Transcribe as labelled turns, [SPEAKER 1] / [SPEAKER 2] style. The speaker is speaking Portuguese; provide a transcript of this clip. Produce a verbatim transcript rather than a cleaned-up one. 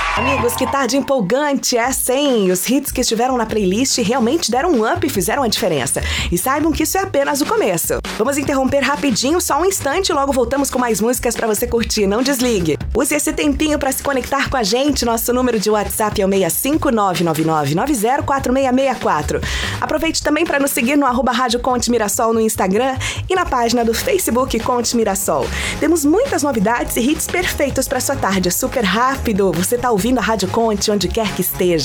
[SPEAKER 1] Amigos, que tarde empolgante essa, hein? Os hits que estiveram na playlist realmente deram um up e fizeram a diferença. E saibam que isso é apenas o começo. Vamos interromper rapidinho, só um instante, e logo voltamos com mais músicas pra você curtir. Não desligue. Use esse tempinho pra se conectar com a gente. Nosso número de WhatsApp é o seis cinco nove nove nove nove zero quatro seis seis quatro. Aproveite também para nos seguir no arroba Rádio Conte Mirassol no Instagram e na página do Facebook Conte Mirassol. Temos muitas novidades e hits perfeitos para sua tarde. É super rápido. Você tá ouvindo a Rádio Conte onde quer que esteja.